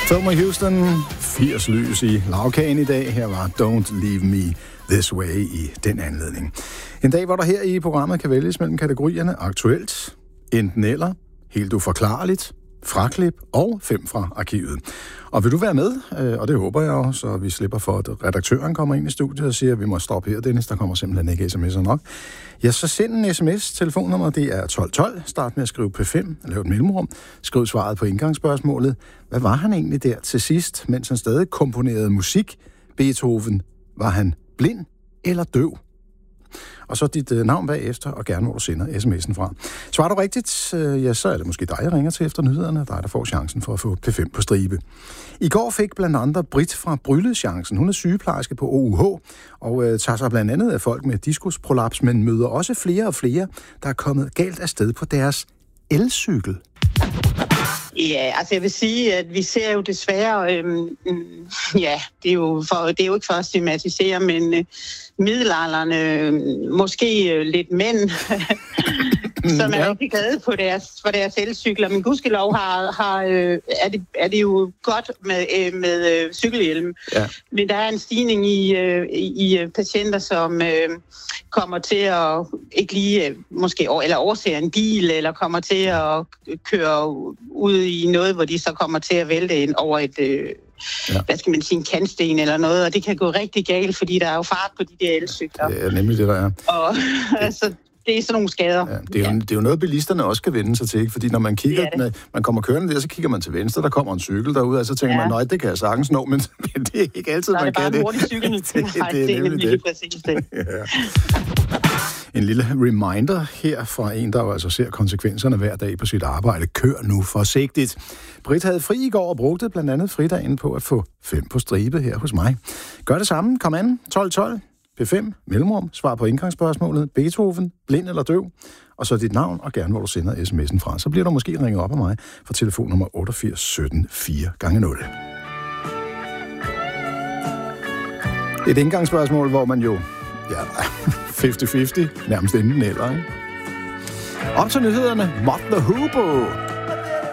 Thelma Houston, 80 lys i lavkagen i dag. Her var Don't Leave Me This Way i den anledning. En dag, hvor der her i programmet kan vælges mellem kategorierne aktuelt, enten eller, helt uforklarligt, fraklip og 5 fra arkivet. Og vil du være med, og det håber jeg jo, så vi slipper for, at redaktøren kommer ind i studiet og siger, at vi må stoppe her, Dennis, der kommer simpelthen ikke sms'er nok. Ja, så send en sms. Telefonnummer, det er 1212. Start med at skrive P5, lav et mellemrum. Skriv svaret på indgangsspørgsmålet. Hvad var han egentlig der til sidst, mens han stadig komponerede musik? Beethoven, var han blind eller døv? Og så dit navn bagefter, og gerne hvor du sender sms'en fra. Svarer du rigtigt, ja, så er det måske dig, jeg ringer til efter nyhederne, dig, der får chancen for at få P5 på stribe. I går fik blandt andet Britt fra Brylle chancen. Hun er sygeplejerske på OUH, og tager sig blandt andet af folk med diskusprolaps, men møder også flere og flere, der er kommet galt afsted på deres elcykel. Ja, altså jeg vil sige, at vi ser jo desværre, det er jo ikke for at stigmatisere, men middelaldrende, måske lidt mænd, som er rigtig glade for deres elcykler. Men gudskelov er det jo godt med cykelhjelm. Ja. Men der er en stigning i patienter, som kommer til at ikke lige måske eller overser en bil, eller kommer til at køre ud i noget, hvor de så kommer til at vælte ind over et hvad skal man sige, en kantsten eller noget, og det kan gå rigtig galt, fordi der er jo fart på de der elcykler. Ja, nemlig det, der er. Og altså, det er sådan nogle skader. Ja, det er jo noget, bilisterne også skal vende sig til, ikke? Fordi når man kigger, når man kommer kørende der, så kigger man til venstre, der kommer en cykel derude, og så tænker man, nej, det kan jeg sagtens nå, men det er ikke altid, man kan det. Så er det bare en hurtig cykel. det er nemlig lige præcis det. Ja. En lille reminder her fra en, der jo altså ser konsekvenserne hver dag på sit arbejde. Kør nu forsigtigt. Britt havde fri i går og brugte blandt andet fridagen på at få 5 på stribe her hos mig. Gør det samme. Kom an. 1212. P5. Mellemrum. Svar på indgangsspørgsmålet. Beethoven. Blind eller døv. Og så dit navn, og gerne hvor du sender sms'en fra. Så bliver du måske ringet op af mig fra telefonnummer 88 17 4x0. Et indgangsspørgsmål, hvor man jo 50-50, nærmest enten eller, ikke? Op til nyhederne, Mott the Hoople.